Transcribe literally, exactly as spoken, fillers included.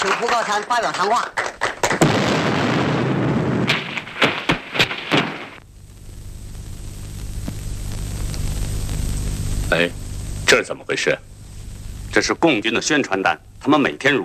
请胡高参发表谈话。 哎，这是怎么回事？ 这是共军的宣传单，他们每天如